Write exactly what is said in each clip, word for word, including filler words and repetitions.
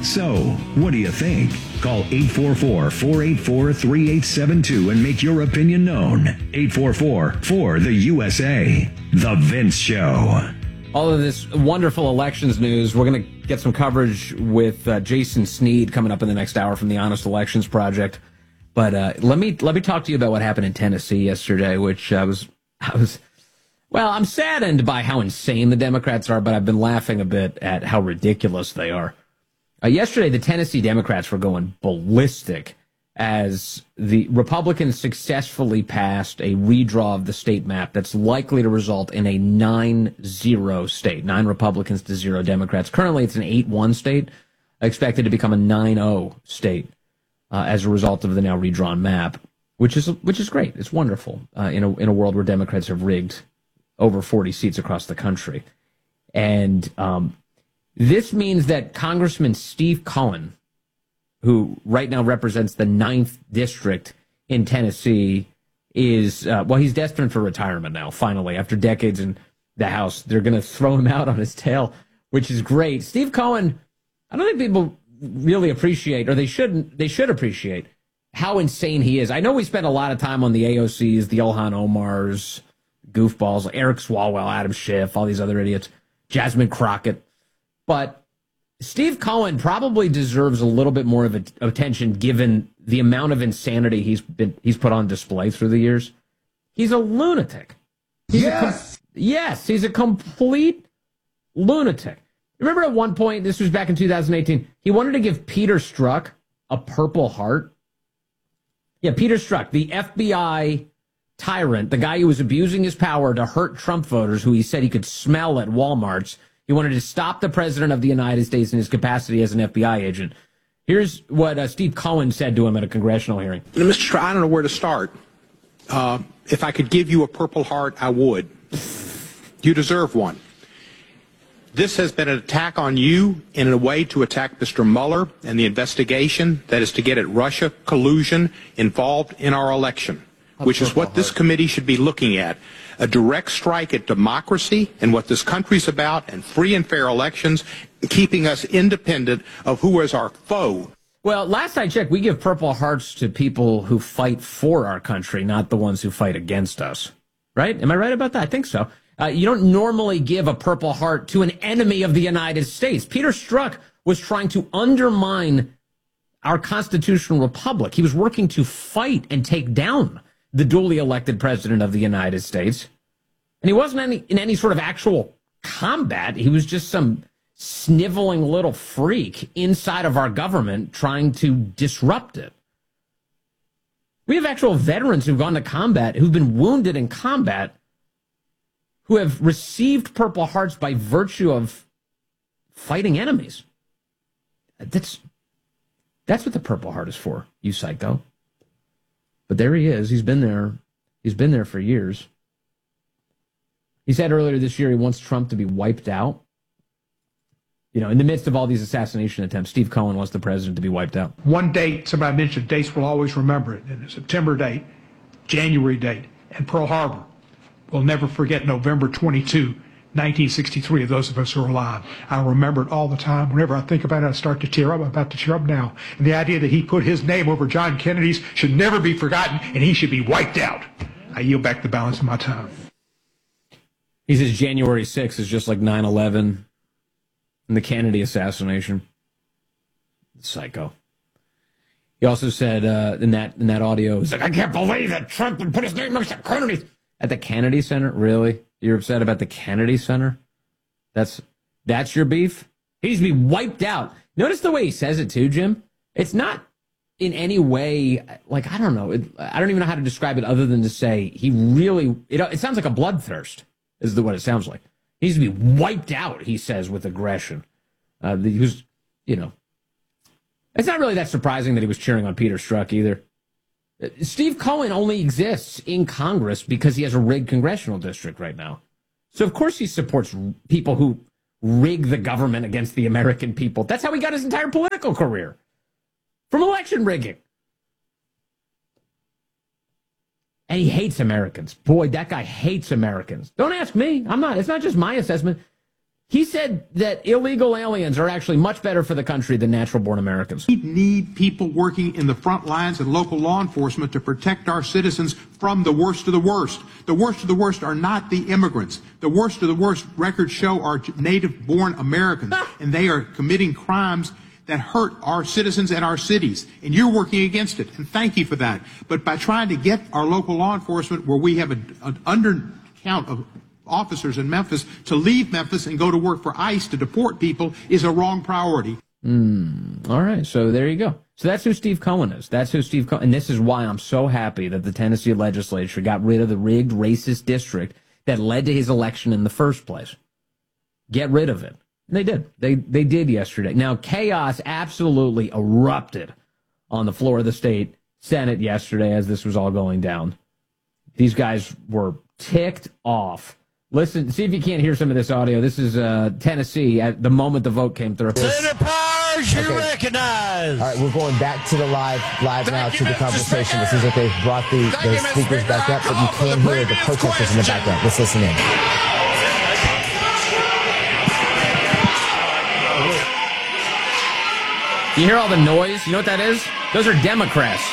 So, what do you think? Call eight four four, four eight four, three eight seven two and make your opinion known. eight four four, four the U S A. The Vince Show. All of this wonderful elections news, we're going to get some coverage with uh, Jason Sneed coming up in the next hour from the Honest Elections Project. But uh, let me let me talk to you about what happened in Tennessee yesterday, which I was I was well, I'm saddened by how insane the Democrats are, but I've been laughing a bit at how ridiculous they are. Uh, yesterday, the Tennessee Democrats were going ballistic as the Republicans successfully passed a redraw of the state map that's likely to result in a nine zero state. Nine Republicans to zero Democrats. Currently, it's an eight one state, expected to become a nine oh state uh, as a result of the now redrawn map, which is which is great. It's wonderful uh, in a in a world where Democrats have rigged over forty seats across the country. And um, this means that Congressman Steve Cohen, who right now represents the ninth district in Tennessee, is, uh, well, he's destined for retirement now, finally. After decades in the House, they're going to throw him out on his tail, which is great. Steve Cohen, I don't think people really appreciate, or they shouldn't, they should appreciate how insane he is. I know we spent a lot of time on the A O Cs, the Ilhan Omars, goofballs, Eric Swalwell, Adam Schiff, all these other idiots, Jasmine Crockett. But Steve Cohen probably deserves a little bit more of a, attention given the amount of insanity he's been he's put on display through the years. He's a lunatic. He's yes. A com- yes, he's a complete lunatic. Remember at one point, this was back in two thousand eighteen, he wanted to give Peter Strzok a Purple Heart. Yeah, Peter Strzok, the F B I tyrant, the guy who was abusing his power to hurt Trump voters, who he said he could smell at Walmarts. He wanted to stop the president of the United States in his capacity as an F B I agent. Here's what uh, Steve Cohen said to him at a congressional hearing. Mister Trump, I don't know where to start. Uh, if I could give you a Purple Heart, I would. You deserve one. This has been an attack on you in a way to attack Mister Mueller and the investigation that is to get at Russia collusion involved in our election, which is what this committee should be looking at. A direct strike at democracy and what this country's about, and free and fair elections, keeping us independent of who is our foe. Well, last I checked, we give Purple Hearts to people who fight for our country, not the ones who fight against us. Right? Am I right about that? I think so. Uh, you don't normally give a Purple Heart to an enemy of the United States. Peter Strzok was trying to undermine our constitutional republic. He was working to fight and take down the duly elected president of the United States. And he wasn't any, in any sort of actual combat. He was just some sniveling little freak inside of our government trying to disrupt it. We have actual veterans who've gone to combat, who've been wounded in combat, who have received Purple Hearts by virtue of fighting enemies. That's, that's what the Purple Heart is for, you psycho. But there he is. He's been there. He's been there for years. He said earlier this year he wants Trump to be wiped out. You know, in the midst of all these assassination attempts, Steve Cohen wants the president to be wiped out. One date, somebody mentioned, dates will always remember it. And a September date, January date, and Pearl Harbor. We'll never forget November twenty-second, nineteen sixty-three, of those of us who are alive. I remember it all the time. Whenever I think about it, I start to tear up. I'm about to tear up now. And the idea that he put his name over John Kennedy's should never be forgotten, and he should be wiped out. I yield back the balance of my time. He says January sixth is just like nine eleven and the Kennedy assassination. Psycho. He also said uh, in that in that audio, he's like, I can't believe that Trump would put his name next to Kennedy's. At the Kennedy Center? Really? You're upset about the Kennedy Center? That's that's your beef? He needs to be wiped out. Notice the way he says it too, Jim. It's not in any way, like, I don't know. It, I don't even know how to describe it other than to say he really, it, it sounds like a bloodthirst is the what it sounds like. He needs to be wiped out, he says, with aggression. Uh, the, he was, you know, it's not really that surprising that he was cheering on Peter Strzok either. Steve Cohen only exists in Congress because he has a rigged congressional district right now. So, of course, he supports people who rig the government against the American people. That's how he got his entire political career, from election rigging. And he hates Americans. Boy, that guy hates Americans. Don't ask me. I'm not. It's not just my assessment. He said that illegal aliens are actually much better for the country than natural-born Americans. We need people working in the front lines and local law enforcement to protect our citizens from the worst of the worst. The worst of the worst are not the immigrants. The worst of the worst, records show, are native-born Americans, and they are committing crimes that hurt our citizens and our cities, and you're working against it, and thank you for that. But by trying to get our local law enforcement, where we have an undercount of officers in Memphis, to leave Memphis and go to work for ICE to deport people is a wrong priority. Mm, all right, so there you go. So that's who Steve Cohen is. That's who Steve Cohen, and this is why I'm so happy that the Tennessee legislature got rid of the rigged racist district that led to his election in the first place. Get rid of it. And they did. They they did yesterday. Now, chaos absolutely erupted on the floor of the state Senate yesterday as this was all going down. These guys were ticked off. Listen, see if you can't hear some of this audio. This is uh, Tennessee at the moment the vote came through. Senator Powers, you okay. recognize. All right, we're going back to the live live now to the conversation. It seems like they've brought the, the speakers back up, but you can hear the protesters in the background. Let's listen in. You hear all the noise? You know what that is? Those are Democrats.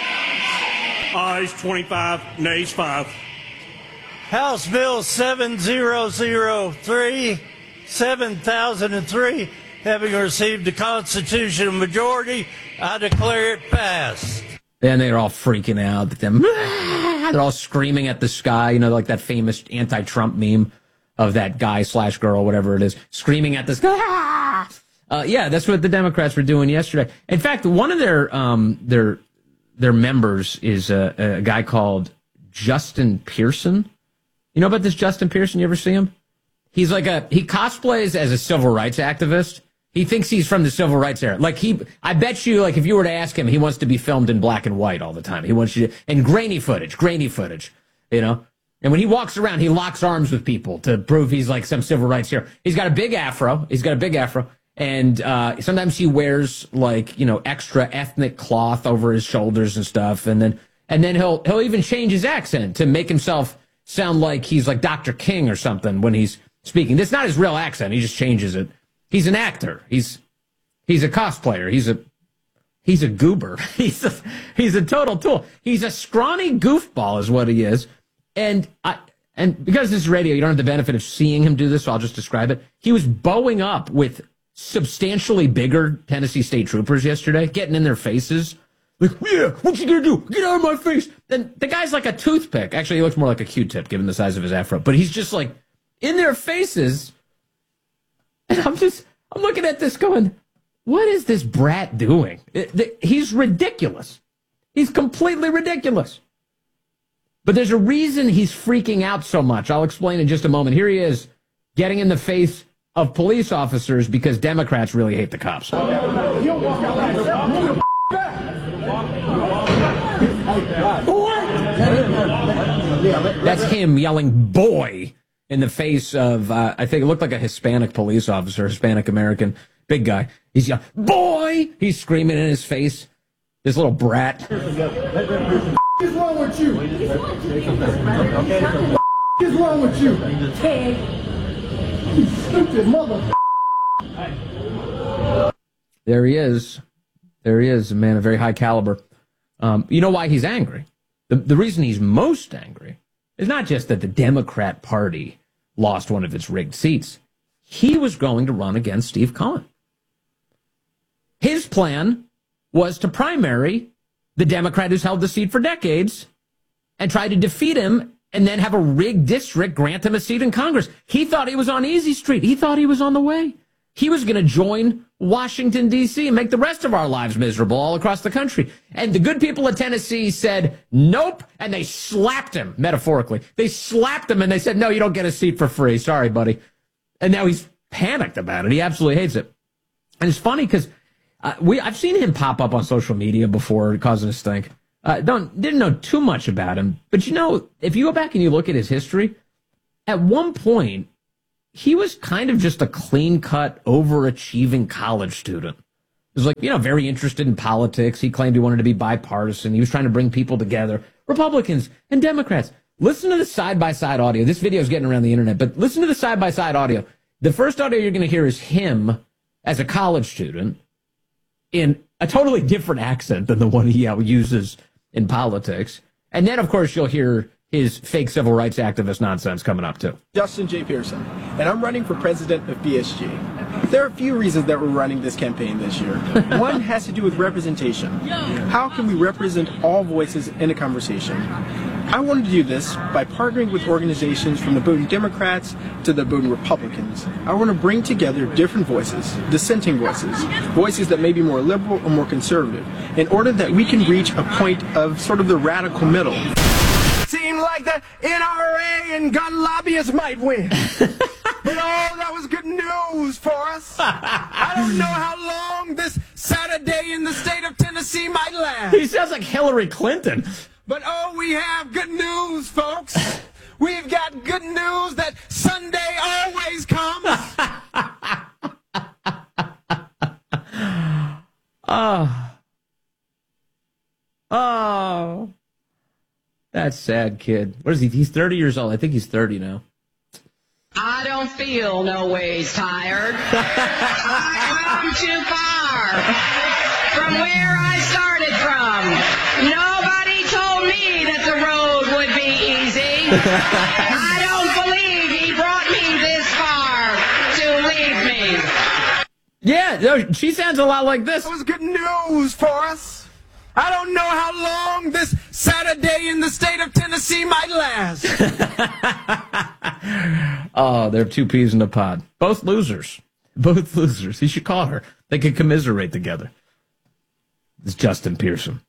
Ayes twenty-five, nays five. House Bill seven thousand three, seven thousand three, having received a constitutional majority, I declare it passed. And they're all freaking out. Them, they're all screaming at the sky, you know, like that famous anti-Trump meme of that guy slash girl, whatever it is, screaming at the sky. Uh, yeah, that's what the Democrats were doing yesterday. In fact, one of their um, their their members is a, a guy called Justin Pearson. You know about this Justin Pearson? You ever see him? He's like a, he cosplays as a civil rights activist. He thinks he's from the civil rights era. Like he, I bet you, like if you were to ask him, he wants to be filmed in black and white all the time. He wants you to, and grainy footage, grainy footage, you know? And when he walks around, he locks arms with people to prove he's like some civil rights hero. He's got a big afro. He's got a big afro. And uh, sometimes he wears like, you know, extra ethnic cloth over his shoulders and stuff. And then, and then he'll, he'll even change his accent to make himself sound like he's like Doctor King or something when he's speaking. That's not his real accent. He just changes it. He's an actor. He's he's a cosplayer. He's a he's a goober. He's a he's a total tool. He's a scrawny goofball is what he is. And I and because this is radio, you don't have the benefit of seeing him do this, so I'll just describe it. He was bowing up with substantially bigger Tennessee state troopers yesterday, getting in their faces. Like, yeah, what you gonna do? Get out of my face. And the guy's like a toothpick. Actually, he looks more like a Q-tip given the size of his afro. But he's just like in their faces. And I'm just, I'm looking at this going, what is this brat doing? It, the, he's ridiculous. He's completely ridiculous. But there's a reason he's freaking out so much. I'll explain in just a moment. Here he is getting in the face of police officers because Democrats really hate the cops. That's him yelling boy in the face of, uh, I think it looked like a Hispanic police officer, Hispanic American, big guy. He's yelling, boy! He's screaming in his face. This little brat. What is wrong with you? What is wrong with you? You stupid mother. There he is. There he is, a man of very high caliber. Um, you know why he's angry? The, the reason he's most angry is not just that the Democrat Party lost one of its rigged seats. He was going to run against Steve Cohen. His plan was to primary the Democrat who's held the seat for decades and try to defeat him and then have a rigged district grant him a seat in Congress. He thought he was on easy street. He thought he was on the way. He was going to join Washington, D C and make the rest of our lives miserable all across the country. And the good people of Tennessee said, nope, and they slapped him, metaphorically. They slapped him and they said, no, you don't get a seat for free. Sorry, buddy. And now he's panicked about it. He absolutely hates it. And it's funny because uh, we I've seen him pop up on social media before causing a stink. Uh, don't didn't know too much about him. But, you know, if you go back and you look at his history, at one point, he was kind of just a clean-cut, overachieving college student. He was like, you know, very interested in politics. He claimed he wanted to be bipartisan. He was trying to bring people together, Republicans and Democrats. Listen to the side-by-side audio. This video is getting around the internet, but listen to the side-by-side audio. The first audio you're going to hear is him as a college student in a totally different accent than the one he uh, uses in politics. And then, of course, you'll hear his fake civil rights activist nonsense coming up, too. Justin J. Pearson, and I'm running for president of B S G. There are a few reasons that we're running this campaign this year. One has to do with representation. How can we represent all voices in a conversation? I wanted to do this by partnering with organizations from the Bowdoin Democrats to the Bowdoin Republicans. I want to bring together different voices, dissenting voices, voices that may be more liberal or more conservative, in order that we can reach a point of sort of the radical middle. Seemed like the N R A and gun lobbyists might win. But oh, that was good news for us. I don't know how long this Saturday in the state of Tennessee might last. He sounds like Hillary Clinton. But oh, we have good news, folks. We've got good news that Sunday always comes. Oh. Oh. That's sad, kid. What is he? He's thirty years old. I think he's thirty now. I don't feel no ways tired. I come too far from where I started from. Nobody told me that the road would be easy. I don't believe he brought me this far to leave me. Yeah, no, she sounds a lot like this. That was good news for us. I don't know how long this Saturday in the state of Tennessee might last. Oh, they're two peas in a pod. Both losers. Both losers. He should call her. They could commiserate together. It's Justin Pearson.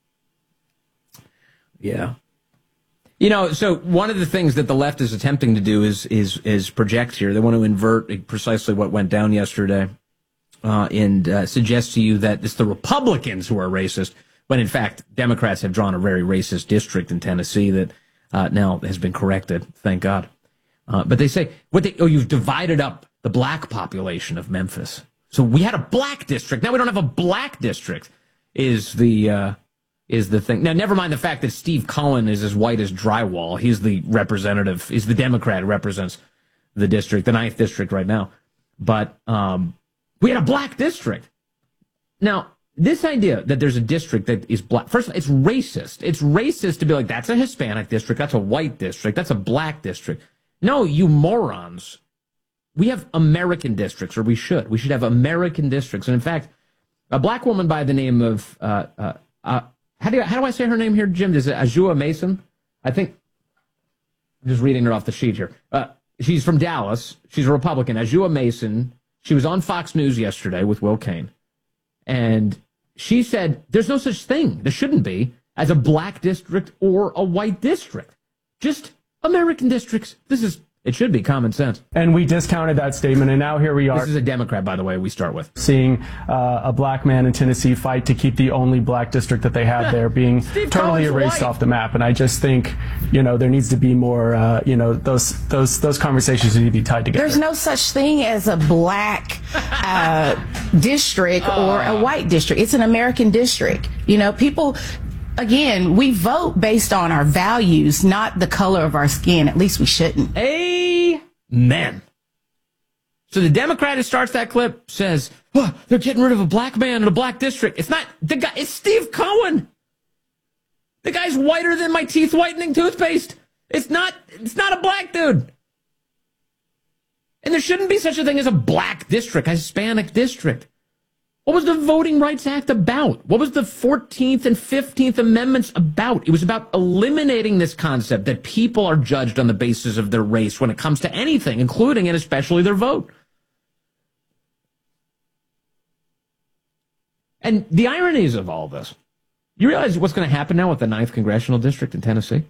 Yeah. You know, so one of the things that the left is attempting to do is is is project here. They want to invert precisely what went down yesterday uh, and uh, suggest to you that it's the Republicans who are racist, when in fact Democrats have drawn a very racist district in Tennessee that uh, now has been corrected, thank God. Uh, but they say, what they, oh, you've divided up the black population of Memphis. So we had a black district. Now we don't have a black district is the uh, is the thing. Now, never mind the fact that Steve Cohen is as white as drywall. He's the representative. He's the Democrat who represents the district, the ninth district right now. But um, we had a black district. Now, this idea that there's a district that is black, first of all, it's racist. It's racist to be like, that's a Hispanic district, that's a white district, that's a black district. No, you morons. We have American districts, or we should. We should have American districts. And in fact, a black woman by the name of, uh, uh, uh, how do you, how do I say her name here, Jim? Is it Ajua Mason? I think, I'm just reading her off the sheet here. Uh, she's from Dallas. She's a Republican. Ajua Mason. She was on Fox News yesterday with Will Cain. And she said, there's no such thing, there shouldn't be, as a black district or a white district. Just American districts. This is, it should be common sense. And we discounted that statement, and now here we are. This is a Democrat, by the way, we start with. Seeing uh, a black man in Tennessee fight to keep the only black district that they had there being Steve totally Cohen's erased white. off the map. And I just think, you know, there needs to be more, uh, you know, those those those conversations need to be tied together. There's no such thing as a black uh, district or a white district. It's an American district. You know, people... Again, we vote based on our values, not the color of our skin. At least we shouldn't. Amen. So the Democrat who starts that clip says, oh, they're getting rid of a black man in a black district. It's not the guy. It's Steve Cohen. The guy's whiter than my teeth whitening toothpaste. It's not. It's not a black dude. And there shouldn't be such a thing as a black district, a Hispanic district. What was the Voting Rights Act about? What was the fourteenth and fifteenth Amendments about? It was about eliminating this concept that people are judged on the basis of their race when it comes to anything, including and especially their vote. And the ironies of all this, you realize what's going to happen now with the ninth Congressional District in Tennessee?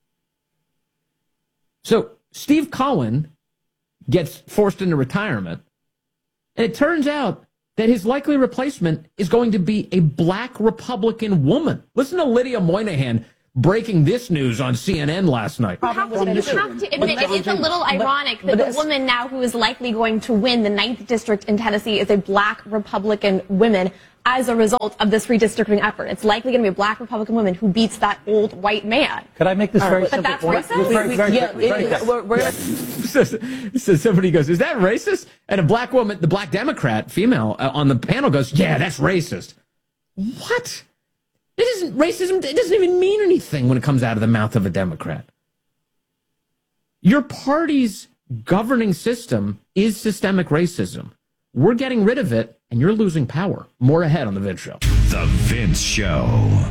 So Steve Cohen gets forced into retirement, and it turns out that his likely replacement is going to be a black Republican woman. Listen to Lydia Moynihan breaking this news on C N N last night. You have to, you have to admit, it is a little ironic that the woman now who is likely going to win the ninth district in Tennessee is a black Republican woman. as a result of this redistricting effort. It's likely going to be a black Republican woman who beats that old white man. Could I make this very But simple? that's point? racist? Very, We- very we- yeah, quickly, very it- quickly. we're- we're- so, so somebody goes, is that racist? And a black woman, the black Democrat female uh, on the panel goes, yeah, that's racist. What? It isn't racism. It doesn't even mean anything when it comes out of the mouth of a Democrat. Your party's governing system is systemic racism. We're getting rid of it, and you're losing power. More ahead on The Vince Show. The Vince Show.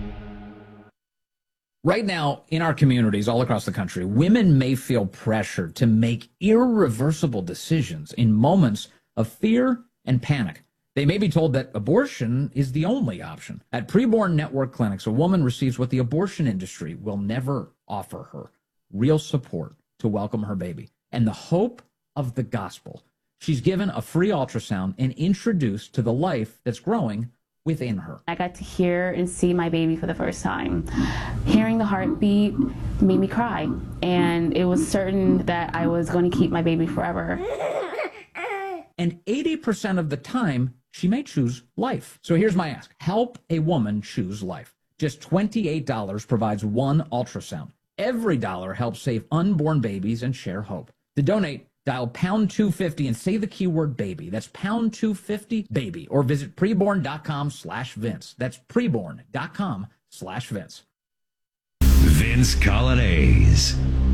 Right now, in our communities all across the country, women may feel pressure to make irreversible decisions in moments of fear and panic. They may be told that abortion is the only option. At Preborn Network Clinics, a woman receives what the abortion industry will never offer her: real support to welcome her baby and the hope of the gospel. She's given a free ultrasound and introduced to the life that's growing within her. I got to hear and see my baby for the first time. Hearing the heartbeat made me cry, and it was certain that I was going to keep my baby forever. And eighty percent of the time, she may choose life. So here's my ask. Help a woman choose life. Just twenty-eight dollars provides one ultrasound. Every dollar helps save unborn babies and share hope. To donate, dial pound two fifty and say the keyword baby. That's pound two fifty baby. Or visit preborn.com slash Vince. That's preborn.com slash Vince. Vince Colonnese.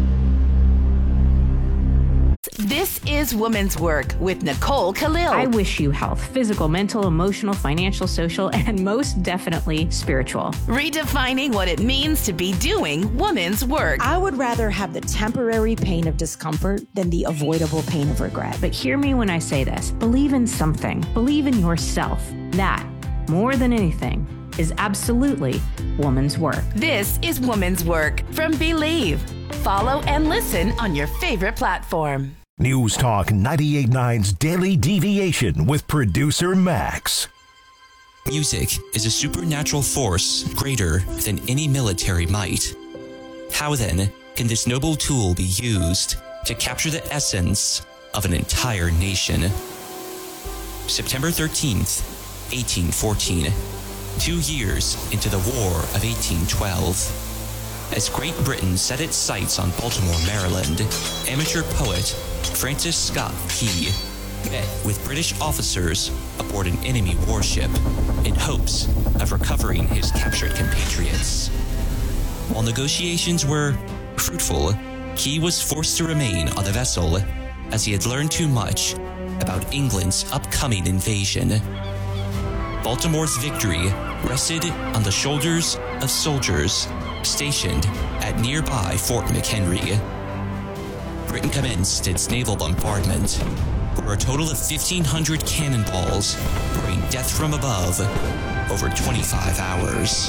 This is Women's Work with Nicole Khalil. I wish you health, physical, mental, emotional, financial, social, and most definitely spiritual. Redefining what it means to be doing women's work. I would rather have the temporary pain of discomfort than the avoidable pain of regret. But hear me when I say this. Believe in something. Believe in yourself. That, more than anything, is absolutely woman's work. This is Women's Work from Believe. Follow and listen on your favorite platform. News Talk ninety-eight point nine's Daily Deviation with producer Max. Music is a supernatural force greater than any military might. How then can this noble tool be used to capture the essence of an entire nation? September thirteenth, eighteen fourteen. Two years into the War of eighteen twelve. As Great Britain set its sights on Baltimore, Maryland, amateur poet Francis Scott Key met with British officers aboard an enemy warship in hopes of recovering his captured compatriots. While negotiations were fruitful, Key was forced to remain on the vessel as he had learned too much about England's upcoming invasion. Baltimore's victory rested on the shoulders of soldiers stationed at nearby Fort McHenry. Britain commenced its naval bombardment, where a total of fifteen hundred cannonballs pouring death from above over twenty-five hours.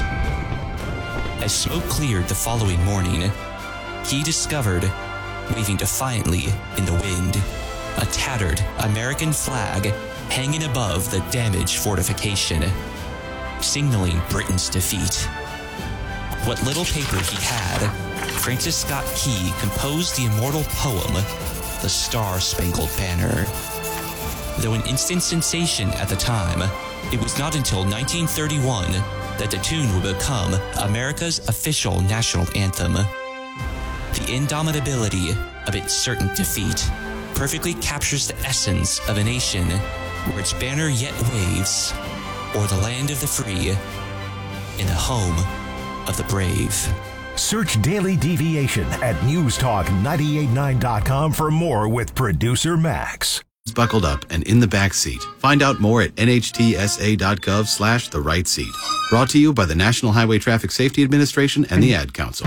As smoke cleared the following morning, he discovered, waving defiantly in the wind, a tattered American flag hanging above the damaged fortification, signaling Britain's defeat. What little paper he had, Francis Scott Key composed the immortal poem, The Star-Spangled Banner. Though an instant sensation at the time, it was not until nineteen thirty-one that the tune would become America's official national anthem. The indomitability of its certain defeat perfectly captures the essence of a nation where its banner yet waves, or the land of the free, in the home of the brave. Search Daily Deviation at news talk nine eight nine dot com for more with producer Max. Buckled up and in the back seat. Find out more at N H T S A dot gov slash the right seat. Brought to you by the National Highway Traffic Safety Administration and the Ad Council.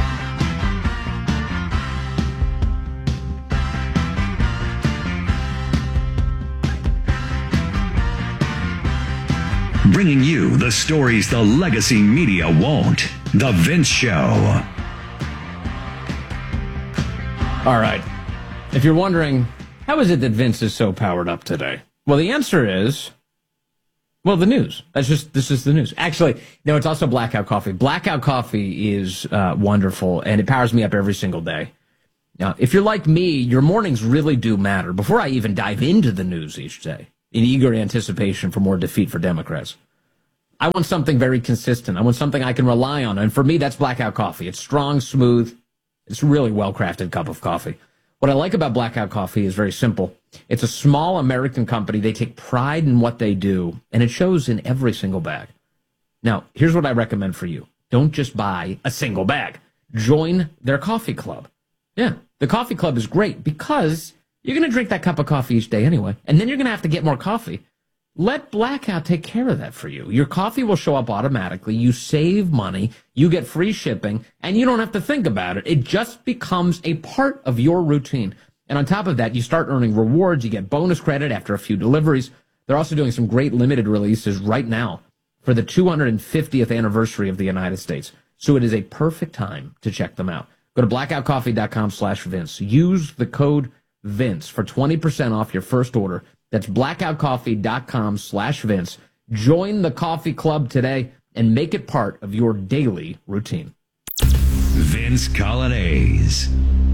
Bringing you the stories the legacy media won't. The Vince Show. All right. If you're wondering, how is it that Vince is so powered up today? Well, the answer is, well, the news. That's just, this is the news. Actually, no, it's also Blackout Coffee. Blackout Coffee is uh, wonderful, and it powers me up every single day. Now, if you're like me, your mornings really do matter. Before I even dive into the news each day, in eager anticipation for more defeat for Democrats, I want something very consistent. I want something I can rely on. And for me, that's Blackout Coffee. It's strong, smooth. It's a really well-crafted cup of coffee. What I like about Blackout Coffee is very simple. It's a small American company. They take pride in what they do, and it shows in every single bag. Now, here's what I recommend for you. Don't just buy a single bag. Join their coffee club. Yeah, the coffee club is great because you're going to drink that cup of coffee each day anyway, and then you're going to have to get more coffee. Let Blackout take care of that for you. Your coffee will show up automatically. You save money. You get free shipping, and you don't have to think about it. It just becomes a part of your routine. And on top of that, you start earning rewards. You get bonus credit after a few deliveries. They're also doing some great limited releases right now for the two hundred fiftieth anniversary of the United States. So it is a perfect time to check them out. Go to blackoutcoffee.com slash Vince. Use the code Vince for twenty percent off your first order. That's blackoutcoffee.com slash Vince. Join the coffee club today and make it part of your daily routine. Vince Coglianese.